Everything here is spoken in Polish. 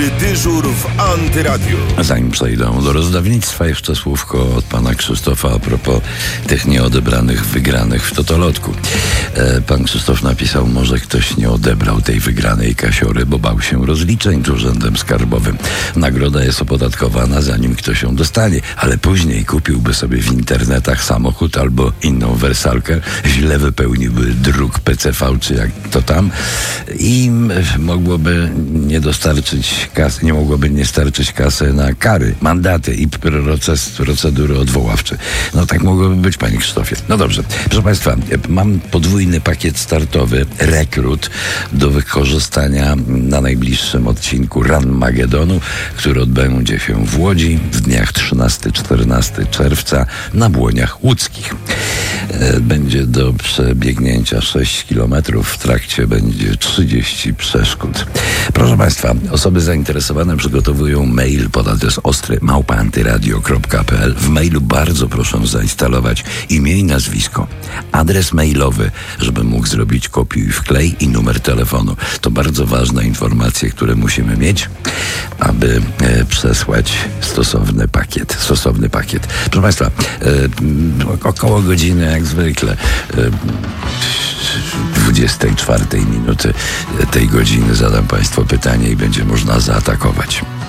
dyżur w Antyradiu. Zanim przejdę do rozdawnictwa, jeszcze słówko od pana Krzysztofa a propos tych nieodebranych wygranych w totolotku. Pan Krzysztof napisał, może ktoś nie odebrał tej wygranej kasiory, bo bał się rozliczeń z urzędem skarbowym. Nagroda jest opodatkowana, zanim ktoś ją dostanie, ale później kupiłby sobie w internetach samochód albo inną wersalkę, źle wypełniłby druk PCV, czy jak to tam, i mogłoby nie mogłoby nie starczyć kasy na kary, mandaty i procedury odwoławcze. No tak mogłoby być, panie Krzysztofie. No dobrze, proszę państwa, mam podwójny pakiet startowy, rekrut, do wykorzystania na najbliższym odcinku Ranmagedonu, który odbędzie się w Łodzi w dniach 13-14 czerwca na Błoniach Łódzkich. Będzie do przebiegnięcia 6 km, w trakcie będzie 30 przeszkód. Proszę państwa, osoby zainteresowane przygotowują mail pod adres ostry@antyradio.pl. W mailu bardzo proszę zainstalować imię i nazwisko, adres mailowy, żeby mógł zrobić kopiuj i wklej, i numer telefonu. To bardzo ważne informacje, które musimy mieć, aby przesłać stosowny pakiet. Proszę państwa, około godziny jak zwykle 24 minuty tej godziny zadam państwu pytanie i będzie można zaatakować.